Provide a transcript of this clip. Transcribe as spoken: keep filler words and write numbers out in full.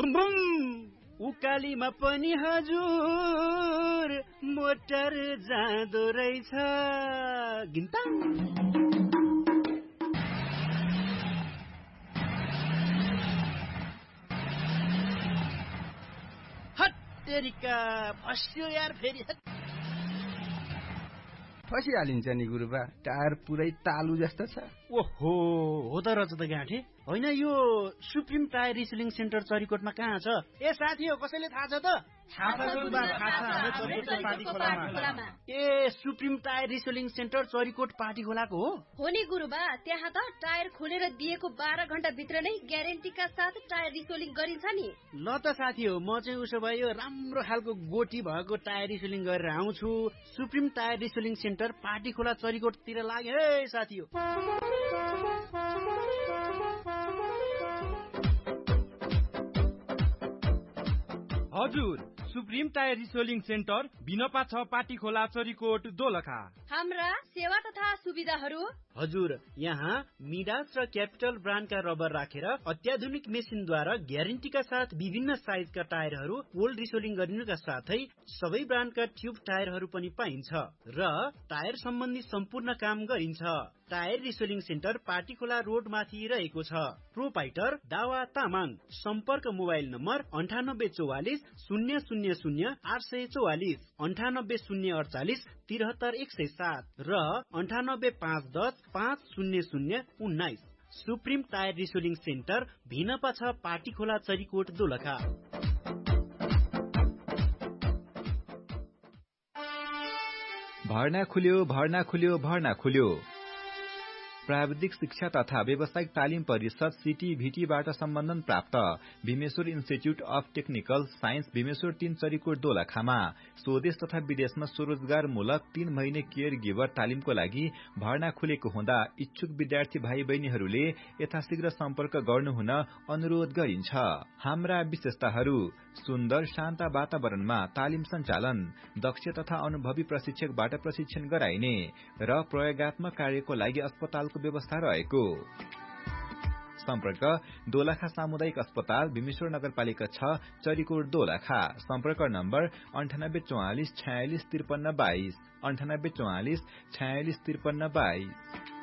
उकालीमा पनि हजुर मोटर जाँदो रहेछ। गिन्ता हत्तेरिका फस्यो यार फेरि। फसिहालिन्छ नि गुरुबा, टायर पुरै तालु जस्तो छ। ओहो हो त रच त गाँठे होइन, यो सुप्रिम टायर रिसेलिङ सेन्टर चरीकोटमा कहाँ छ? ए साथी हो, कसैले थाहा छ त? ए supreme tyre रिसेलिङ centre Charikot party खोलाको हो? हो नि गुरुबा, त्यहाँ त टायर खोलेर दिएको बाह्र घण्टा भित्र नै ग्यारेन्टीका साथ टायर रिसेलिङ गरिन्छ नि। ल त साथी हो, म चाहिँ उसो भए यो राम्रो खालको गोटी भएको टायर रिसेलिङ गरेर आउँछु। सुप्रिम टायर रिसेलिङ सेन्टर पार्टी खोला चरीकोटतिर लागे है साथी हो। हजुर, सुप्रिम टायर रिसेलिङ सेन्टर बिनपा छ पाटी खोला चरीकोट दोलखा। हाम्रा सेवा तथा सुविधाहरू हजुर, यहाँ मिडास र क्यापिटल ब्रान्डका रबर राखेर अत्याधुनिक मेसिनद्वारा ग्यारेन्टीका साथ विभिन्न साइजका टायरहरू पोल रिसेलिङ गरिनुका साथै सबै ब्रान्डका ट्युब टायरहरू पनि पाइन्छ र टायर सम्बन्धी सम्पूर्ण काम गरिन्छ। टायर रिसेलिङ सेन्टर पाटी खोला रोड माथि रहेको छ। प्रोपाइटर दावा तामाङ। सम्पर्क मोबाइल नम्बर अन्ठानब्बे चौवालिस शून्य शून्य शून्य आठ सय चौवालिस, अन्ठानब्बे शून्य अडचालिस तिहत्तर एक सय सात र अन्ठानब्बे पाँच दस पाँच शून्य शून्य उन्नाइस। सुप्रिम टायर रिसेलिङ सेन्टर भिनपा छ पाटी खोला चरीकोट दोलखा। भर्ना खुल्यो भर्ना खुल्यो भर्ना खुल्यो। प्राविधिक शिक्षा तथा व्यावसायिक तालिम परिषद सीटीभीटीबाट सम्बन्धन प्राप्त Bhimeshwar institute of technical science Bhimeshwar तीन चरीकोट दोलखामा स्वदेश तथा विदेशमा स्वरोजगारमूलक तीन महिने केयर गिभर तालिमको लागि भर्ना खुलेको हुँदा इच्छुक विद्यार्थी भाइ बहिनीहरूले यथाशीघ्र सम्पर्क गर्नुहुन अनुरोध गरिन्छ। हाम्रा विशेषताहरू: सुन्दर शान्त वातावरणमा तालिम सञ्चालन, दक्ष तथा अनुभवी प्रशिक्षकबाट प्रशिक्षण गराइने र प्रयोगात्मक कार्यको लागि अस्पताल व्यवस्था रहेको। सम्पर्क दोलखा सामुदायिक अस्पताल भीमेश्वर नगरपालिका छ चरीकोट दोलखा। सम्पर्क नम्बर अन्ठानब्बे चौवालिस छयालिस त्रिपन्न बाइस, अन्ठानब्बे चौवालिस छयालिस त्रिपन्न बाइस।